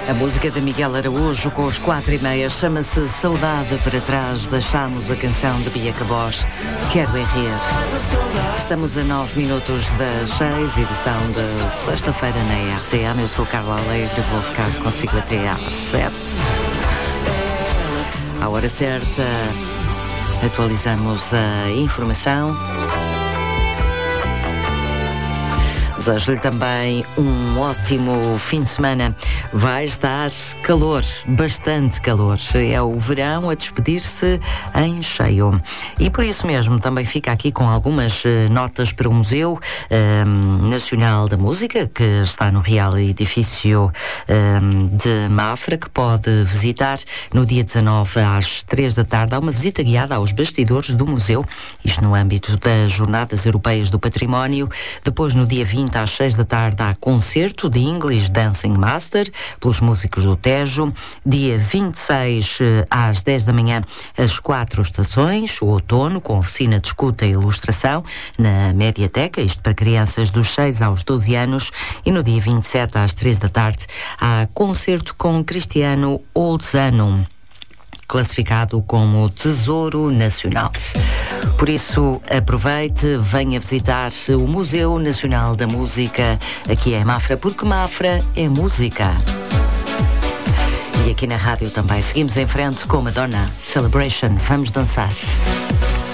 A música de Miguel Araújo com os 4:30 chama-se Saudade para Trás. Deixámos a canção de Bia Cabós, Quero é Rir. Estamos a 9 minutos das 6, edição de sexta-feira na RCM. Eu sou Carla Alegre e vou ficar consigo até às 7. À hora certa, atualizamos a informação. Desejo-lhe também um ótimo fim de semana. Vai estar calor, bastante calor. É o verão a despedir-se em cheio. E por isso mesmo também fica aqui com algumas notas para o Museu Nacional da Música, que está no Real Edifício de Mafra, que pode visitar no dia 19 às 3 da tarde. Há uma visita guiada aos bastidores do museu, isto no âmbito das Jornadas Europeias do Património. Depois, no dia 20 às 6 da tarde, há concerto de English Dancing Master pelos músicos do Tejo. Dia 26 às 10 da manhã, as 4 estações, o outono, com oficina de escuta e ilustração na Mediateca, isto para crianças dos 6 aos 12 anos. E no dia 27 às 3 da tarde, há concerto com Cristiano Olzano, classificado como Tesouro Nacional. Por isso, aproveite, venha visitar o Museu Nacional da Música aqui em Mafra, porque Mafra é música. E aqui na rádio também. Seguimos em frente com Madonna Celebration. Vamos dançar.